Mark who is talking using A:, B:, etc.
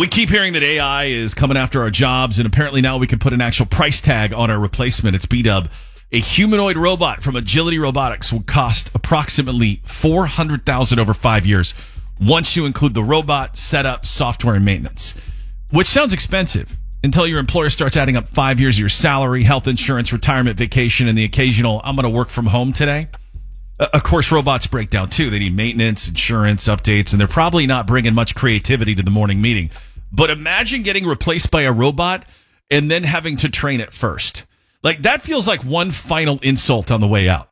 A: We keep hearing that AI is coming after our jobs, and apparently now we can put an actual price tag on our replacement. It's B-Dub. A humanoid robot from Agility Robotics will cost approximately $400,000 over 5 years once you include the robot, setup, software, and maintenance, which sounds expensive until your employer starts adding up 5 years of your salary, health insurance, retirement, vacation, and the occasional, I'm going to work from home today. Of course, robots break down too. They need maintenance, insurance, updates, and they're probably not bringing much creativity to the morning meeting. But imagine getting replaced by a robot and then having to train it first. Like, that feels like one final insult on the way out.